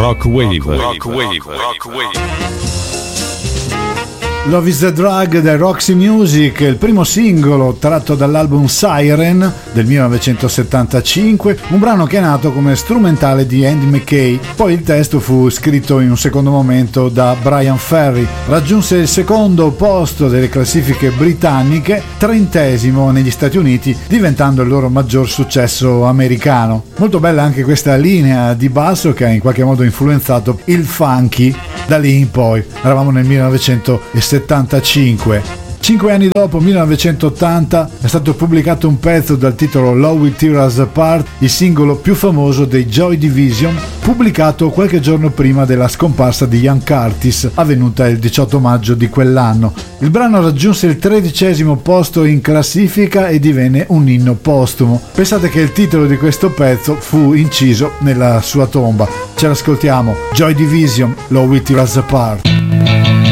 Rock Wave. Love is the Drug del Roxy Music, il primo singolo tratto dall'album Siren del 1975, un brano che è nato come strumentale di Andy McKay. Poi il testo fu scritto in un secondo momento da Brian Ferry. Raggiunse il secondo posto delle classifiche britanniche, 30° negli Stati Uniti, diventando il loro maggior successo americano. Molto bella anche questa linea di basso che ha in qualche modo influenzato il funky. Da lì in poi, eravamo nel 1975. 5 anni dopo, 1980, è stato pubblicato un pezzo dal titolo Love Will Tear Us Apart, il singolo più famoso dei Joy Division, pubblicato qualche giorno prima della scomparsa di Ian Curtis, avvenuta il 18 maggio di quell'anno. Il brano raggiunse il 13° posto in classifica e divenne un inno postumo. Pensate che il titolo di questo pezzo fu inciso nella sua tomba. Ce l'ascoltiamo. Joy Division, Love Will Tear Us Apart.